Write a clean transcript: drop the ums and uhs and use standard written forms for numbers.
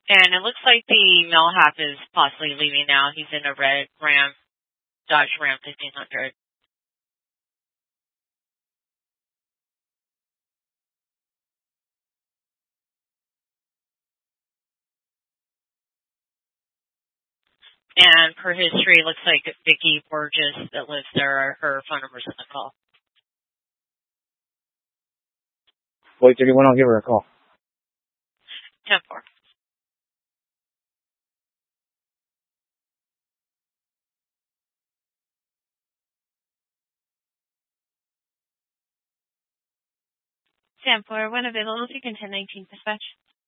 And it looks like the male half is possibly leaving now. He's in a red Dodge Ram 1500. And per history, it looks like Vicky Burgess that lives there, her phone number's in the call. Wait, 31, I'll give her a call. 10-4. When available, if you can 1019 dispatch.